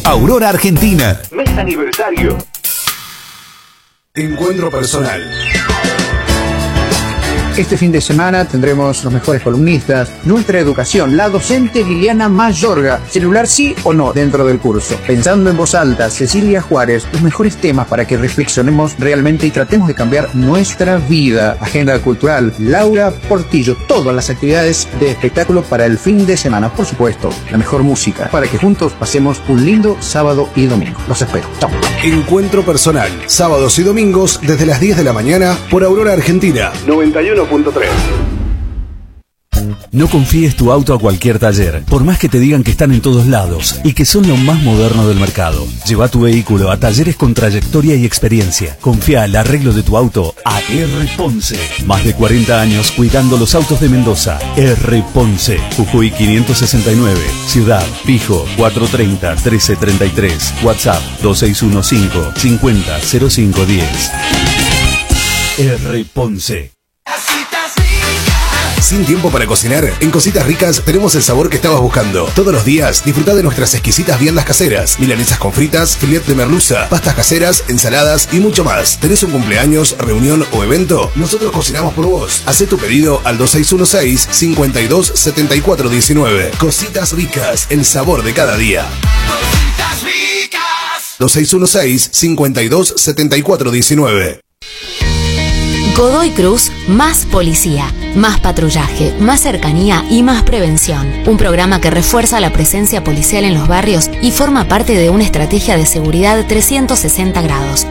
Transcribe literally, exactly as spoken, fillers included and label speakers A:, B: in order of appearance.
A: Aurora Argentina. Mes aniversario. Encuentro personal.
B: Este fin de semana tendremos los mejores columnistas, nuestra educación, la docente Liliana Mayorga, celular sí o no dentro del curso, pensando en voz alta, Cecilia Juárez, los mejores temas para que reflexionemos realmente y tratemos de cambiar nuestra vida, agenda cultural, Laura Portillo, todas las actividades de espectáculo para el fin de semana, por supuesto, la mejor música, para que juntos pasemos un lindo sábado y domingo. Los espero. Chao.
A: Encuentro personal, sábados y domingos desde las diez de la mañana por Aurora Argentina noventa y uno punto tres.
C: No confíes tu auto a cualquier taller, por más que te digan que están en todos lados y que son lo más moderno del mercado. Lleva tu vehículo a talleres con trayectoria y experiencia. Confía el arreglo de tu auto a R. Ponce. Más de cuarenta años cuidando los autos de Mendoza. R. Ponce, Jujuy quinientos sesenta y nueve, Ciudad, Pijo cuatrocientos treinta, trece treinta y tres, WhatsApp dos seis uno cinco, cincuenta, cero cinco diez. R. Ponce.
A: Sin tiempo para cocinar, en Cositas Ricas tenemos el sabor que estabas buscando. Todos los días disfruta de nuestras exquisitas viandas caseras, milanesas con fritas, filet de merluza, pastas caseras, ensaladas y mucho más. ¿Tenés un cumpleaños, reunión o evento? Nosotros cocinamos por vos. Hacé tu pedido al dos seis uno seis, cinco dos siete cuatro uno nueve. Cositas Ricas, el sabor de cada día. Cositas Ricas. dos seis uno seis, cinco dos siete cuatro uno nueve.
D: Godoy Cruz, más policía, más patrullaje, más cercanía y más prevención. Un programa que refuerza la presencia policial en los barrios y forma parte de una estrategia de seguridad trescientos sesenta grados.